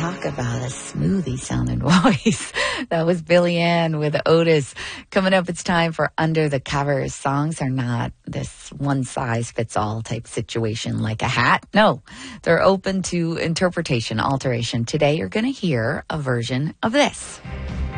Talk about a smoothie sounding voice. That was Billy Ann with Otis. Coming up, it's time for Under the Covers. Songs are not this one-size-fits-all type situation like a hat. No, they're open to interpretation, alteration. Today, you're going to hear a version of this.